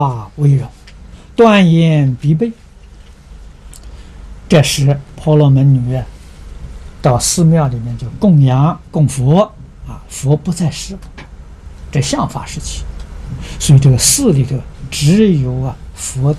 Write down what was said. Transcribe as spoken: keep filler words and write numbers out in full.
啊为荣，断言必备。这时婆罗门女到寺庙里面就供养供佛啊，佛不在世，这相法时期，所以这个寺里头只有啊佛。